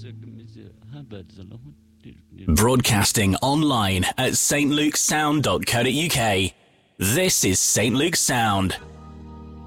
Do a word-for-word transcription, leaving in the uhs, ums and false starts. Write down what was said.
Broadcasting online at s t lukesound dot co dot u k. This is Saint Luke's Sound.